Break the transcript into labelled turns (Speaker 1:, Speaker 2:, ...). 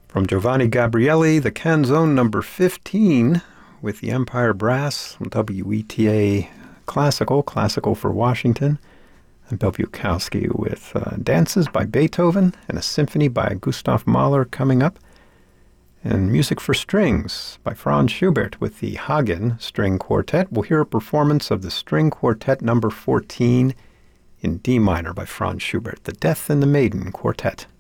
Speaker 1: From Giovanni Gabrieli, the Canzone number 15 with the Empire Brass, WETA Classical for Washington, and Bill Bukowski with Dances by Beethoven and a symphony by Gustav Mahler coming up, and Music for Strings by Franz Schubert with the Hagen String Quartet. We'll hear a performance of the String Quartet number 14 in D minor by Franz Schubert, the Death and the Maiden Quartet.